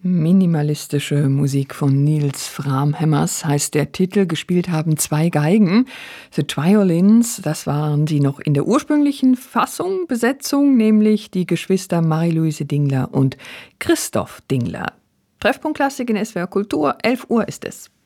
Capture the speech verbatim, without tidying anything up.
Minimalistische Musik von Niels Framhemmers heißt der Titel. Gespielt haben zwei Geigen, The Triolins. Das waren die noch in der ursprünglichen Fassung, Besetzung, nämlich die Geschwister Marie-Louise Dingler und Christoph Dingler. Treffpunkt Klassik in S W R Kultur, elf Uhr ist es.